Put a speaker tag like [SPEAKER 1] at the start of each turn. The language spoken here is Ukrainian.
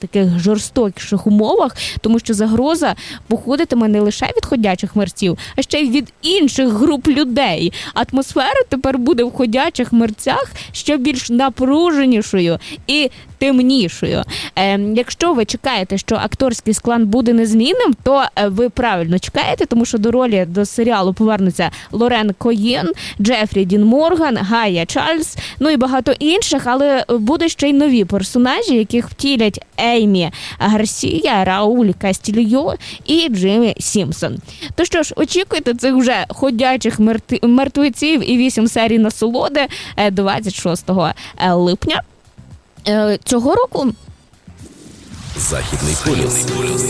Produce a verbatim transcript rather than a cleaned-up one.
[SPEAKER 1] таких жорстокіших умовах, тому що загроза походитиме не лише від ходячих мерців, а ще й від інших груп людей. Атмосфера тепер буде в ходячих мерцях ще більш напруженішою і темнішою. Е, якщо ви чекаєте, що акторський склад буде незмінним, то ви правильно чекаєте, тому що до ролі, до серіалу повернуться Лорен Коєн, Джефрі Дін Морган, Гая Чарльз, ну і багато інших, але буде ще й нові персонажі, яких втілять Еймі Гарсія, Рауль Кастільйо і Джиммі Сімпсон. То що ж, очікуйте цих вже ходячих мертвеців і вісім серій насолоди двадцять шостого липня цього року.
[SPEAKER 2] Західний полюс.